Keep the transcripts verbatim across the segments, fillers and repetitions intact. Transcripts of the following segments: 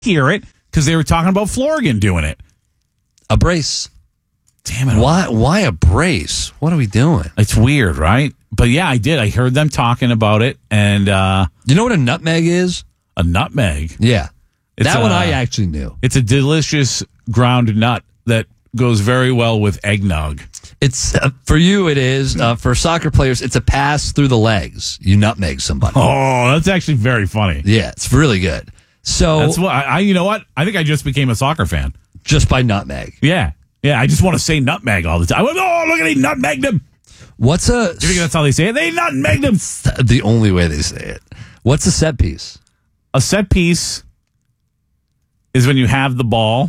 hear it because they were talking about Florgan doing it. A brace. Damn it. Why Why a brace? What are we doing? It's weird, right? But yeah, I did. I heard them talking about it. And uh, you know what a nutmeg is? A nutmeg? Yeah. It's that a, one I actually knew. It's a delicious ground nut that goes very well with eggnog. It's uh, for you. It is uh, for soccer players. It's a pass through the legs. You nutmeg somebody. Oh, that's actually very funny. Yeah, it's really good. So that's what I, I. You know what? I think I just became a soccer fan just by nutmeg. Yeah, yeah. I just want to say nutmeg all the time. Oh, look at he nutmegged him. What's a? Do you think that's how they say it? They nutmegged him. The only way they say it. What's a set piece? A set piece is when you have the ball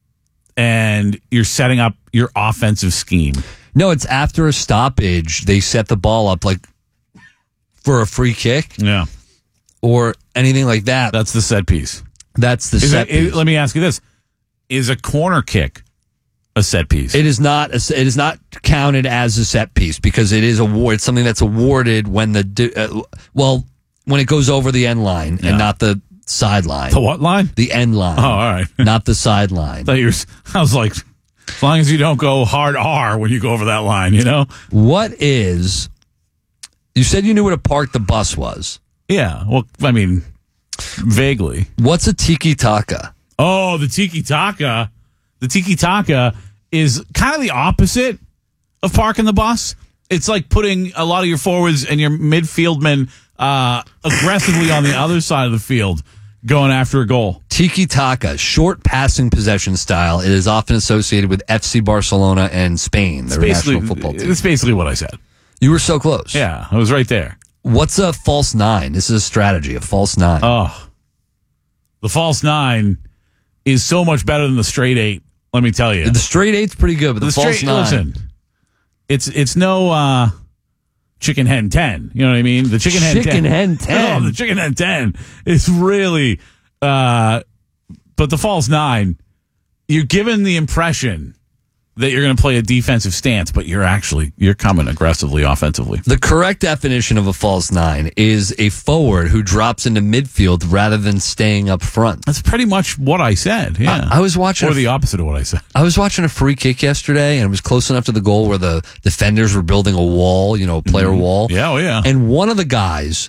and you're setting up your offensive scheme. No, it's after a stoppage. They set the ball up like for a free kick. Yeah. Or anything like that. That's the set piece. That's the is set it, piece. It, let me ask you this. Is a corner kick a set piece? It is not. A, it is not counted as a set piece because it is award. It's something that's awarded when the uh, well when it goes over the end line yeah. and not the sideline. The what line? The end line. Oh, all right. Not the sideline. I, I was like, as long as you don't go hard R when you go over that line, you know. What is? You said you knew what a park the bus was. Yeah. Well, I mean, vaguely. What's a tiki taka? Oh, the tiki taka. The tiki taka is kind of the opposite of parking the bus. It's like putting a lot of your forwards and your midfield men uh, aggressively on the other side of the field going after a goal. Tiki taka, short passing possession style. It is often associated with F C Barcelona and Spain, their national football team. It's basically what I said. You were so close. Yeah, I was right there. What's a false nine? This is a strategy, a false nine. Oh, the false nine is so much better than the straight eight. Let me tell you, the straight eight's pretty good, but the, the false straight, nine. Listen, it's it's no uh, chicken hen ten. You know what I mean? The chicken hen chicken ten. hen ten. Oh, the chicken hen ten is really. Uh, but the false nine, you're given the impression that you're going to play a defensive stance, but you're actually, you're coming aggressively offensively. The correct definition of a false nine is a forward who drops into midfield rather than staying up front. That's pretty much what I said, yeah. I, I was watching... Or the opposite of what I said. I was watching a free kick yesterday, and it was close enough to the goal where the defenders were building a wall, you know, a player mm-hmm. wall. Yeah, oh yeah. And one of the guys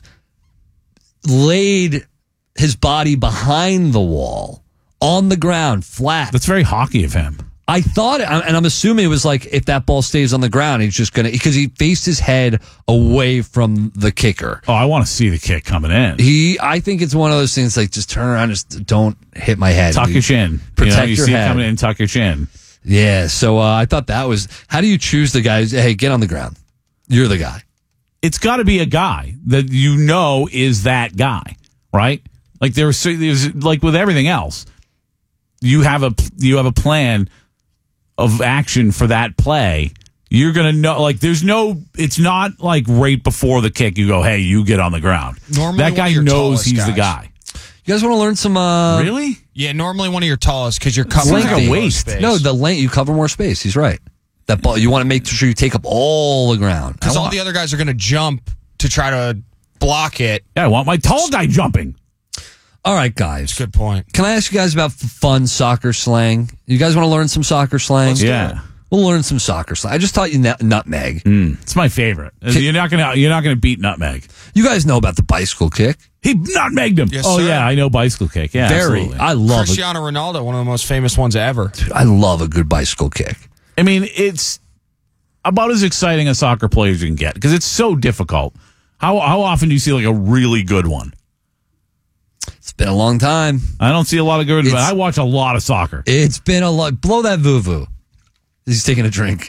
laid his body behind the wall, on the ground, flat. That's very hockey of him. I thought, and I'm assuming it was like if that ball stays on the ground, he's just going to, because he faced his head away from the kicker. Oh, I want to see the kick coming in. He, I think it's one of those things like just turn around, just don't hit my head. Tuck your chin. Protect you know, you your see head. it coming in, tuck your chin. Yeah, so uh, I thought that was, how do you choose the guys? Hey, get on the ground. You're the guy. It's got to be a guy that you know is that guy, right? Like there's, there's like with everything else, you have a you have a plan of action for that play. You're gonna know, like there's no, it's not like right before the kick you go, hey, you get on the ground. Normally that guy knows he's guys. the guy. You guys want to learn some? Uh, really? Yeah, normally one of your tallest because you're covering like a waist. Space. No, the length you cover more space. He's right. That ball, you want to make sure you take up all the ground because all the other guys are going to jump to try to block it. Yeah, I want my tall guy jumping. All right, guys. Good point. Can I ask you guys about fun soccer slang? You guys want to learn some soccer slang? Let's yeah, we'll learn some soccer slang. I just taught you nut- nutmeg. Mm, it's my favorite. Can, you're not gonna you're not gonna beat nutmeg. You guys know about the bicycle kick? He nutmegged him. Yes, oh sir. yeah, I know bicycle kick. Yeah, very. Absolutely. I love Cristiano a, Ronaldo, one of the most famous ones ever. Dude, I love a good bicycle kick. I mean, it's about as exciting a soccer player as you can get because it's so difficult. How how often do you see like a really good one? It's been a long time. I don't see a lot of good, but I watch a lot of soccer. It's been a lot. Blow that voo-voo. He's taking a drink.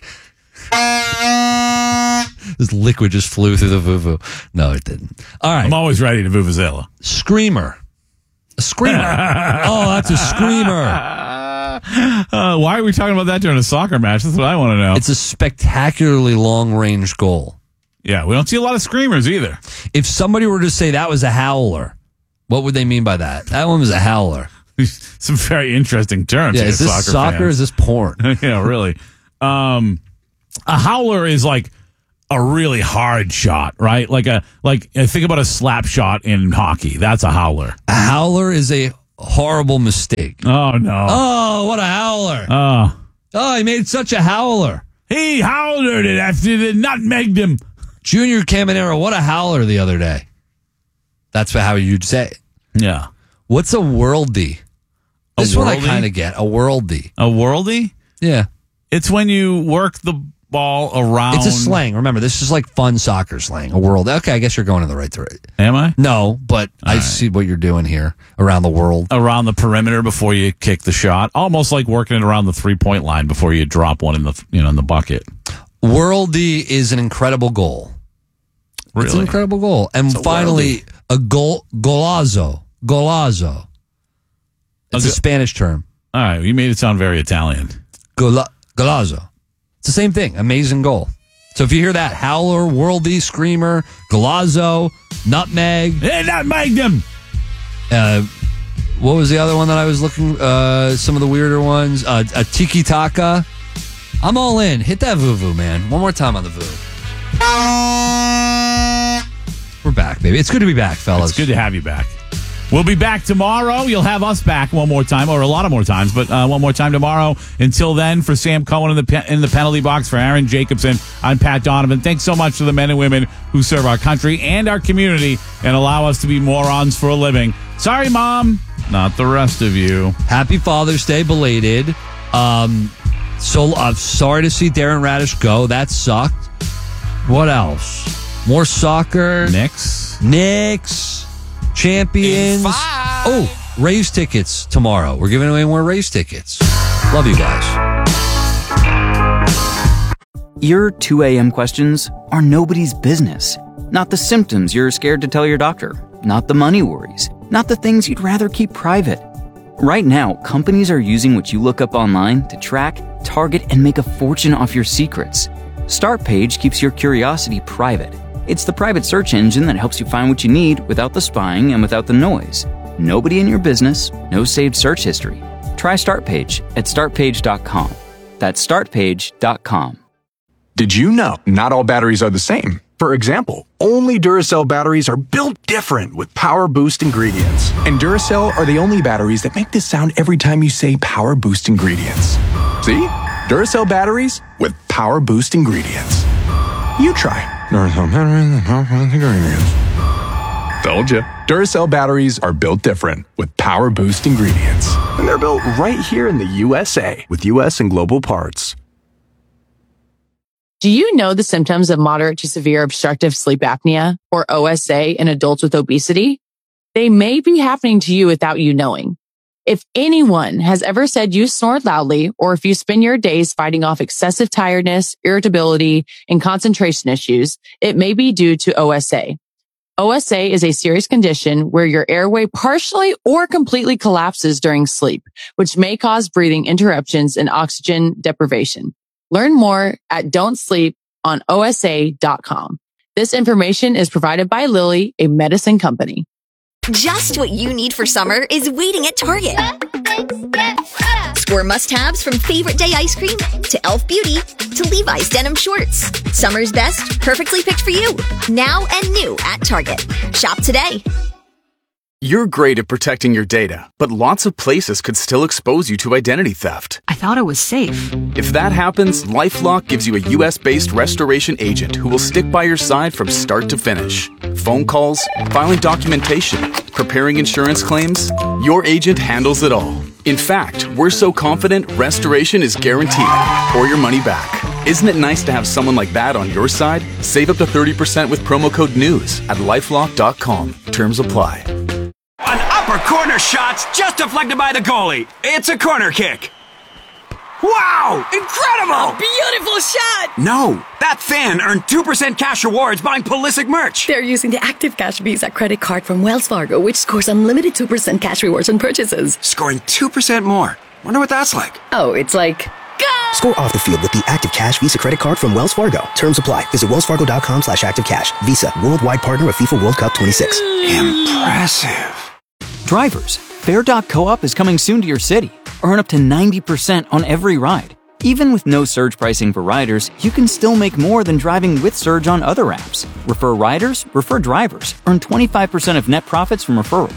This liquid just flew through the voo-voo. No, it didn't. All right. I'm always ready to vuvuzela. Screamer. A screamer. Oh, that's a screamer. Uh, why are we talking about that during a soccer match? That's what I want to know. It's a spectacularly long-range goal. Yeah, we don't see a lot of screamers either. If somebody were to say that was a howler, what would they mean by that? That one was a howler. Some very interesting terms. Yeah, is this soccer, soccer or is this porn? Yeah, really. Um, a howler is like a really hard shot, right? Like a like think about a slap shot in hockey. That's a howler. A howler is a horrible mistake. Oh, no. Oh, what a howler. Oh. Oh, he made such a howler. He howlered it after they nutmegged him. Junior Caminero, what a howler the other day. That's how you'd say it. Yeah. What's a worldie? A This one I worldie? kind of get. A worldie. A worldie? Yeah. It's when you work the ball around. It's a slang. Remember, this is like fun soccer slang. A world. Okay, I guess you're going in the right direction. Am I? No, but I right. see what you're doing here around the world. Around the perimeter before you kick the shot. Almost like working it around the three-point line before you drop one in the, you know, in the bucket. Worldie is an incredible goal. Really? It's an incredible goal. And a finally, a goal, golazo. Golazo. It's Okay. a Spanish term. All right. You made it sound very Italian. Gola, golazo. It's the same thing. Amazing goal. So if you hear that, howler, worldie, screamer, golazo, nutmeg. Hey, nutmegged him. Uh, what was the other one that I was looking? Uh, some of the weirder ones. Uh, a tiki taka. I'm all in. Hit that voo-voo, man. One more time on the voo. We're back, baby. It's good to be back, fellas. It's good to have you back. We'll be back tomorrow. You'll have us back one more time, or a lot of more times, but uh, one more time tomorrow. Until then, for Sam Cohen in the pe- in the penalty box, for Aaron Jacobson, I'm Pat Donovan. Thanks so much to the men and women who serve our country and our community and allow us to be morons for a living. Sorry, Mom. Not the rest of you. Happy Father's Day, belated. Um, so I'm sorry to see Darren Radish go. That sucked. What else? More soccer. Knicks. Knicks. Champions. Oh, race tickets tomorrow. We're giving away more race tickets. Love you guys. Your two a.m. questions are nobody's business. Not the symptoms you're scared to tell your doctor. Not the money worries. Not the things you'd rather keep private. Right now, companies are using what you look up online to track, target, and make a fortune off your secrets. Startpage keeps your curiosity private. It's the private search engine that helps you find what you need without the spying and without the noise. Nobody in your business, no saved search history. Try Startpage at start page dot com. That's start page dot com. Did you know not all batteries are the same? For example, only Duracell batteries are built different with Power Boost ingredients. And Duracell are the only batteries that make this sound every time you say Power Boost ingredients. See? Duracell batteries with Power Boost ingredients. You try. Duracell batteries with Power Boost ingredients. Told ya. Duracell batteries are built different with Power Boost ingredients. And they're built right here in the U S A with U S and global parts. Do you know the symptoms of moderate to severe obstructive sleep apnea, or O S A, in adults with obesity? They may be happening to you without you knowing. If anyone has ever said you snore loudly, or if you spend your days fighting off excessive tiredness, irritability, and concentration issues, it may be due to O S A. O S A is a serious condition where your airway partially or completely collapses during sleep, which may cause breathing interruptions and oxygen deprivation. Learn more at don't sleep on O S A dot com. This information is provided by Lilly, a medicine company. Just what you need for summer is waiting at Target. Score must-haves from Favorite Day ice cream to e l f Beauty to Levi's denim shorts. Summer's best, perfectly picked for you. Now and new at Target. Shop today. You're great at protecting your data, but lots of places could still expose you to identity theft. I thought it was safe. If that happens, LifeLock gives you a U S-based restoration agent who will stick by your side from start to finish. Phone calls, filing documentation, preparing insurance claims, your agent handles it all. In fact, we're so confident restoration is guaranteed or your money back. Isn't it nice to have someone like that on your side? Save up to thirty percent with promo code NEWS at lifelock dot com. Terms apply. An upper corner shot's just deflected by the goalie. It's a corner kick. Wow! Incredible! A beautiful shot! No, that fan earned two percent cash rewards buying Pulisic merch. They're using the Active Cash Visa credit card from Wells Fargo, which scores unlimited two percent cash rewards on purchases. Scoring two percent more. Wonder what that's like. Oh, it's like... Go! Score off the field with the Active Cash Visa credit card from Wells Fargo. Terms apply. Visit wells fargo dot com slash active cash. Visa, worldwide partner of FIFA World Cup twenty-six. Impressive. Drivers, Fair dot coop is coming soon to your city. Earn up to ninety percent on every ride. Even with no surge pricing for riders, you can still make more than driving with Surge on other apps. Refer riders, refer drivers. Earn twenty-five percent of net profits from referrals.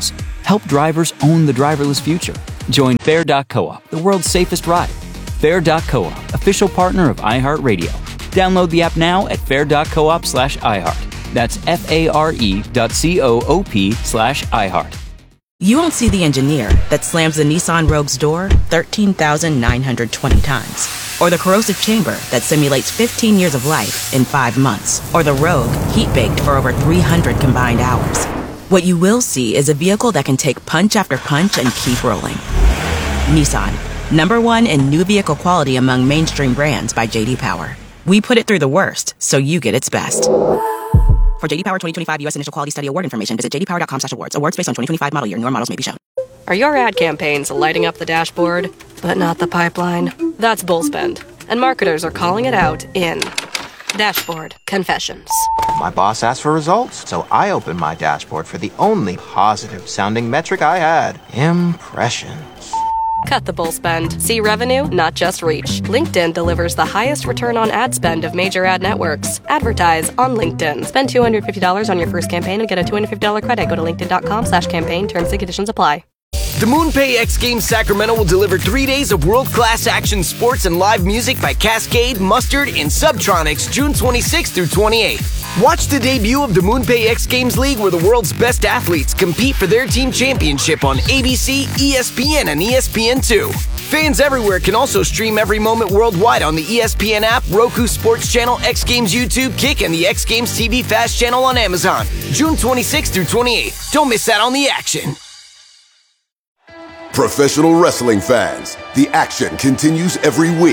Help drivers own the driverless future. Join Fair dot coop, the world's safest ride. Fair dot coop, official partner of iHeartRadio. Download the app now at fair dot coop slash iHeart. That's F-A-R-E dot C-O-O-P slash iHeart. You won't see the engineer that slams the Nissan Rogue's door thirteen thousand nine hundred twenty times. Or the corrosive chamber that simulates fifteen years of life in five months. Or the Rogue heat-baked for over three hundred combined hours. What you will see is a vehicle that can take punch after punch and keep rolling. Nissan, number one in new vehicle quality among mainstream brands by J D Power. We put it through the worst, so you get its best. For J D Power twenty twenty-five U S Initial Quality Study Award information, visit j d power dot com slash awards. Awards based on twenty twenty-five model year. Newer models may be shown. Are your ad campaigns lighting up the dashboard, but not the pipeline? That's Bullspend. And marketers are calling it out in Dashboard Confessions. My boss asked for results, so I opened my dashboard for the only positive-sounding metric I had. Impressions. Cut the bull spend. See revenue, not just reach. LinkedIn delivers the highest return on ad spend of major ad networks. Advertise on LinkedIn. Spend two hundred fifty dollars on your first campaign and get a two hundred fifty dollars credit. Go to linkedin.com slash campaign. Terms and conditions apply. The MoonPay X Games Sacramento will deliver three days of world-class action sports and live music by Cascade, Mustard, and Subtronics June twenty-sixth through twenty-eighth. Watch the debut of the MoonPay X Games League where the world's best athletes compete for their team championship on A B C, E S P N, and E S P N two. Fans everywhere can also stream every moment worldwide on the E S P N app, Roku Sports Channel, X Games YouTube, Kick, and the X Games T V Fast Channel on Amazon. June twenty-sixth through twenty-eighth. Don't miss out on the action. Professional wrestling fans, the action continues every week.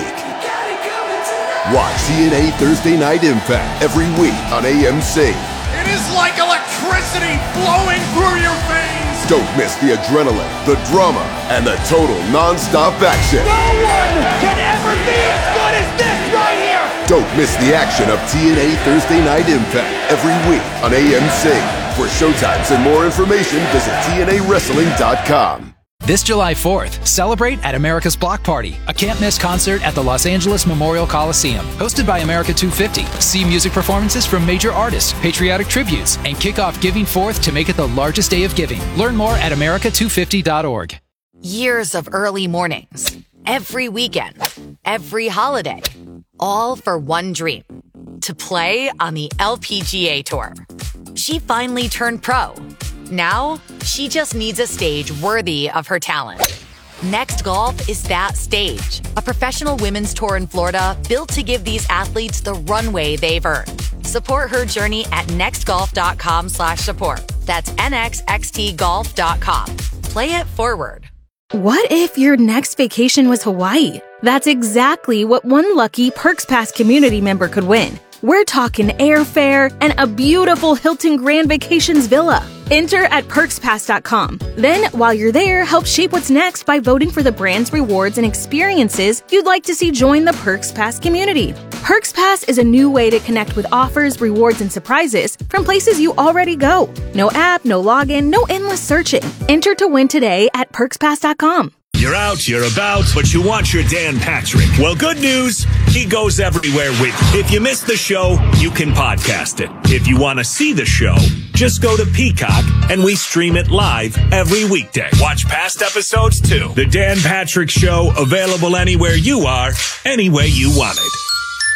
Watch T N A Thursday Night Impact every week on A M C. It is like electricity flowing through your veins. Don't miss the adrenaline, the drama, and the total non-stop action. No one can ever be as good as this right here. Don't miss the action of T N A Thursday Night Impact every week on A M C. For showtimes and more information, visit T N A wrestling dot com. This July fourth, celebrate at America's Block Party, a can't-miss concert at the Los Angeles Memorial Coliseum. Hosted by America two fifty. See music performances from major artists, patriotic tributes, and kick off Giving Forth to make it the largest day of giving. Learn more at america two fifty dot org. Years of early mornings, every weekend, every holiday, all for one dream, to play on the L P G A Tour. She finally turned pro. Now, she just needs a stage worthy of her talent. Next Golf is that stage. A professional women's tour in Florida built to give these athletes the runway they've earned. Support her journey at nextgolf.com slash support. That's N X X T golf dot com. Play it forward. What if your next vacation was Hawaii? That's exactly what one lucky Perks Pass community member could win. We're talking airfare and a beautiful Hilton Grand Vacations villa. Enter at perks pass dot com. Then, while you're there, help shape what's next by voting for the brands, rewards, and experiences you'd like to see join the Perks Pass community. Perks Pass is a new way to connect with offers, rewards, and surprises from places you already go. No app, no login, no endless searching. Enter to win today at perks pass dot com. You're out, you're about, but you want your Dan Patrick. Well, good news, he goes everywhere with you. If you missed the show, you can podcast it. If you want to see the show, just go to Peacock and we stream it live every weekday. Watch past episodes too. The Dan Patrick Show, available anywhere you are, any way you want it.